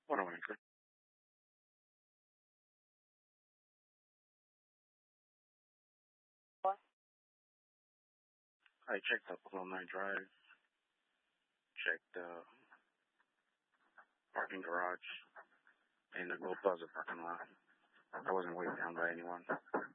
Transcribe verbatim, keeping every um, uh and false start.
What a winker. What? I checked up Alumni Drive, checked the parking garage, and the Gold Plaza parking lot. I wasn't weighed down by anyone.